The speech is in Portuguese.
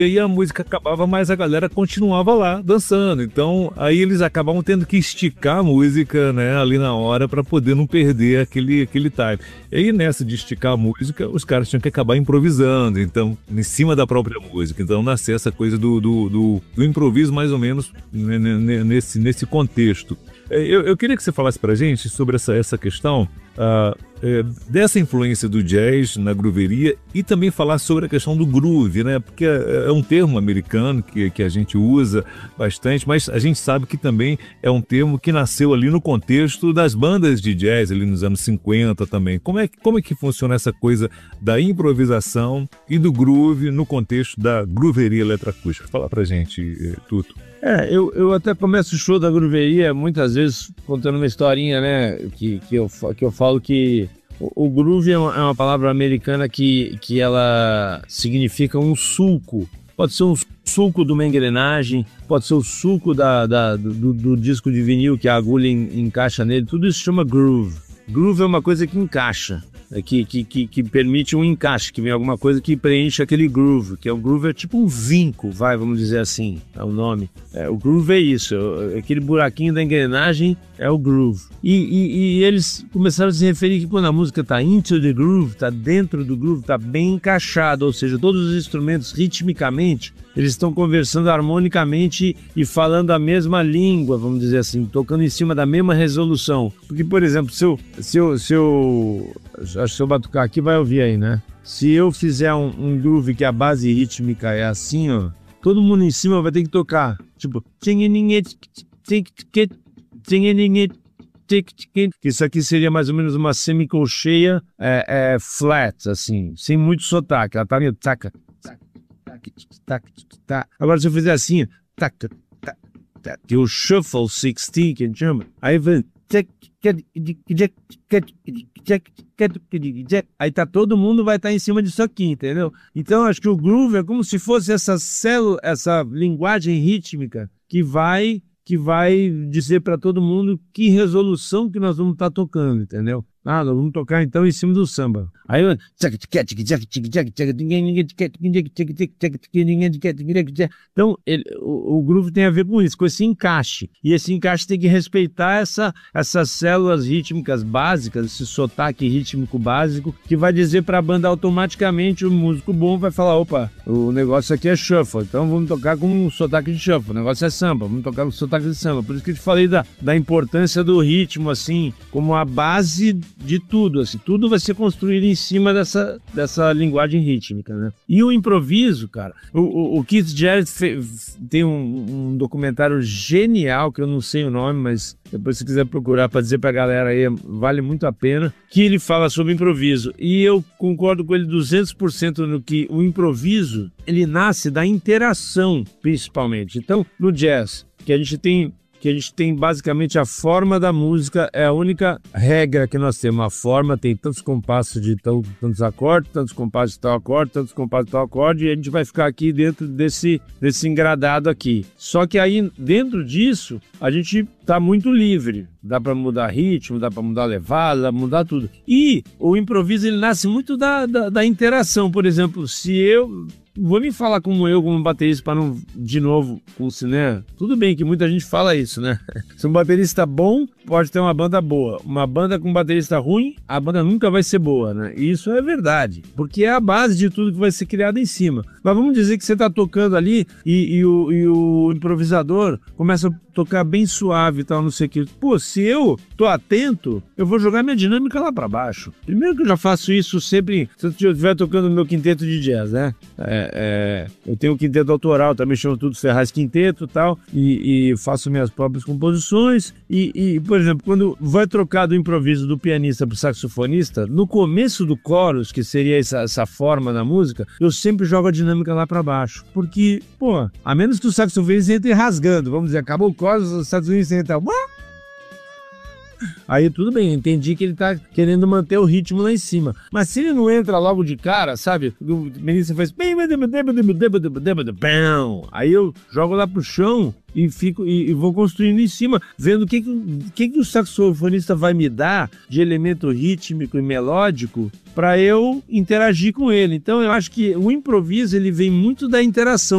E aí a música acabava, mas a galera continuava lá dançando. Então, aí eles acabavam tendo que esticar a música, né, ali na hora para poder não perder aquele time. E aí nessa de esticar a música, os caras tinham que acabar improvisando, então, em cima da própria música. Então, nasceu essa coisa do improviso mais ou menos nesse contexto. Eu queria que você falasse pra gente sobre essa questão dessa influência do jazz na grooveria e também falar sobre a questão do groove, né? Porque é um termo americano que a gente usa bastante, mas a gente sabe que também é um termo que nasceu ali no contexto das bandas de jazz ali nos anos 50 também. Como é que funciona essa coisa da improvisação e do groove no contexto da grooveria eletroacústica? Fala pra gente, Tuto. Eu até começo o show da grooveria muitas vezes contando uma historinha, né, que eu falo que o groove é uma palavra americana que ela significa um sulco. Pode ser um sulco de uma engrenagem, pode ser o sulco do disco de vinil que a agulha encaixa nele, tudo isso chama groove. Groove é uma coisa que encaixa. Que permite um encaixe, que vem alguma coisa que preenche aquele groove, que o groove é tipo um vinco, vamos dizer assim, é o nome. O groove é isso, aquele buraquinho da engrenagem é o groove. E eles começaram a se referir que quando a música está into the groove, está dentro do groove, está bem encaixado, ou seja, todos os instrumentos ritmicamente, eles estão conversando harmonicamente e falando a mesma língua, vamos dizer assim, tocando em cima da mesma resolução. Porque, por exemplo, acho que se eu batucar aqui vai ouvir aí, né? Se eu fizer um groove que a base rítmica é assim, ó, todo mundo em cima vai ter que tocar, tipo... Isso aqui seria mais ou menos uma semicolcheia flat, assim, sem muito sotaque. Ela tá meio taca, taca. Agora se eu fizer assim, taca, que é o shuffle 16 que a gente chama, aí vem... Aí todo mundo vai estar em cima disso aqui, entendeu? Então acho que o groove é como se fosse essa linguagem rítmica que vai dizer para todo mundo que resolução que nós vamos estar tocando, entendeu? Nós vamos tocar então em cima do samba. Aí então o groove tem a ver com isso, com esse encaixe. E esse encaixe tem que respeitar essas células rítmicas básicas, esse sotaque rítmico básico, que vai dizer para a banda automaticamente, o músico bom vai falar, opa, o negócio aqui é shuffle, então vamos tocar com um sotaque de shuffle, o negócio é samba, vamos tocar com sotaque de samba. Por isso que eu te falei da importância do ritmo, assim, como a base de tudo, assim, tudo vai ser construído em cima dessa linguagem rítmica, né? E o improviso, cara, o Keith Jarrett tem um documentário genial, que eu não sei o nome, mas depois se quiser procurar para dizer pra galera aí, vale muito a pena, que ele fala sobre improviso, e eu concordo com ele 200% no que o improviso, ele nasce da interação, principalmente. Então, no jazz, que a gente tem basicamente a forma da música, é a única regra que nós temos. A forma tem tantos compassos de tantos acordes, tantos compassos de tal acorde, tantos compassos de tal acorde, e a gente vai ficar aqui dentro desse engradado aqui. Só que aí, dentro disso, a gente tá muito livre. Dá para mudar ritmo, dá para mudar levada, dá para mudar tudo. E o improviso, ele nasce muito da interação. Por exemplo, se eu... Vou me falar como baterista para não, de novo, com o cinema. Tudo bem que muita gente fala isso, né? Se um baterista bom, pode ter uma banda boa. Uma banda com um baterista ruim, a banda nunca vai ser boa, né? E isso é verdade, porque é a base de tudo que vai ser criado em cima. Mas vamos dizer que você tá tocando ali e o improvisador começa a tocar bem suave e tal, não sei o que. Pô, se eu tô atento, eu vou jogar minha dinâmica lá para baixo. Primeiro que eu já faço isso sempre, se eu estiver tocando no meu quinteto de jazz, né? Eu tenho um quinteto autoral, também chamo tudo Ferraz Quinteto e tal, e faço minhas próprias composições, e, por exemplo, quando vai trocar do improviso do pianista pro saxofonista, no começo do chorus, que seria essa forma da música, eu sempre jogo a dinâmica lá pra baixo, porque, pô, a menos que o saxofonista entre rasgando, vamos dizer, acabou o chorus, o saxofonista entra... Aí tudo bem, eu entendi que ele tá querendo manter o ritmo lá em cima. Mas se ele não entra logo de cara, sabe? O Melissa faz... Aí eu jogo lá pro chão e vou construindo em cima, vendo o que o saxofonista vai me dar de elemento rítmico e melódico para eu interagir com ele. Então eu acho que o improviso ele vem muito da interação.